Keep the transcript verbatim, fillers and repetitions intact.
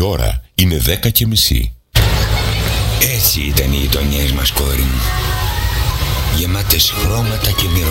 ώρα είναι δέκα και μισή. Έτσι ήταν οι γειτονιές μας, κόρη μου. Γεμάτες χρώματα και μυρωδιές.